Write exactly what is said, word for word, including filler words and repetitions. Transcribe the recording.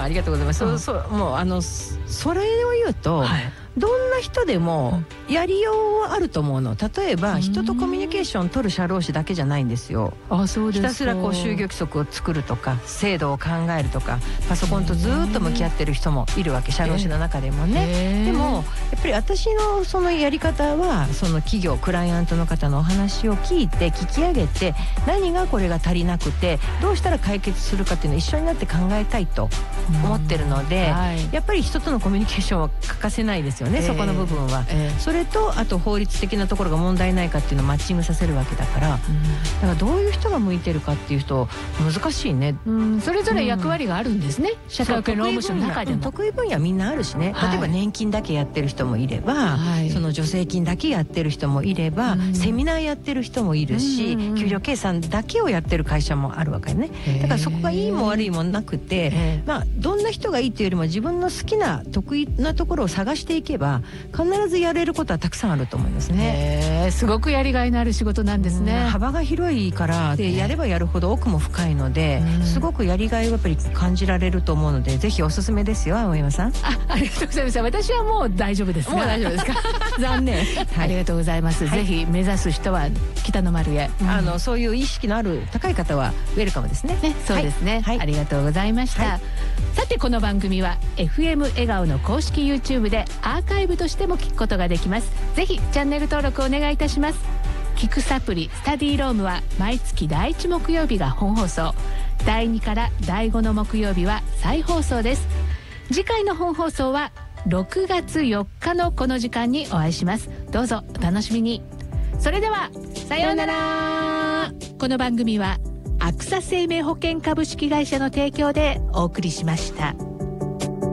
ありがとうございます。そうそう、もうあのそれを言うと、はい、どんな人でもやりようはあると思うの。例えば人とコミュニケーションを取る社労士だけじゃないんですよ。 あ、そうですか。 ひたすらこう就業規則を作るとか制度を考えるとかパソコンとずっと向き合ってる人もいるわけ、社労士の中でもね。でもやっぱり私のそのやり方はその企業クライアントの方のお話を聞いて聞き上げて、何がこれが足りなくてどうしたら解決するかっていうのを一緒になって考えたいと思ってるので、はい、やっぱり人とのコミュニケーションは欠かせないですよね、そこの部分は、えー、それとあと法律的なところが問題ないかっていうのをマッチングさせるわけだから、うん、だからどういう人が向いてるかっていう人難しいね、 うん、それぞれ役割があるんですね、うん、社会保険労務士の中でも得意分野みんなあるしね、はい、例えば年金だけやってる人もいれば、はい、その助成金だけやってる人もいれば、うん、セミナーやってる人もいるし、うんうんうん、給料計算だけをやってる会社もあるわけね。だからそこがいいも悪いもなくて、まあ、どんな人がいいっていうよりも自分の好きな得意なところを探していけば必ずやれることはたくさんあると思いますね。 すごくやりがいのある仕事なんですね。 幅が広いからでやればやるほど奥も深いので、すごくやりがいをやっぱり感じられると思うので、ぜひおすすめですよ、青山さん。 あ、ありがとうございます。私はもう大丈夫ですが。 もう大丈夫ですか残念、はい、 ありがとうございます、はい、ぜひ目指す人は北の丸へ、 うん、あのそういう意識のある高い方はウェルカムですね。 ね、そうですね、はい、ありがとうございました、はい、さてこの番組は エフエム 笑顔の公式 YouTube でアーカイブとしても聞くことができます。ぜひチャンネル登録お願いいたします。聞くサプリスタディロームは毎月だいいち木曜日が本放送、だいにからだいごの木曜日は再放送です。次回の本放送はろくがつよっかのこの時間にお会いします。どうぞお楽しみに。それではさようなら。この番組はアクサ生命保険株式会社の提供でお送りしました。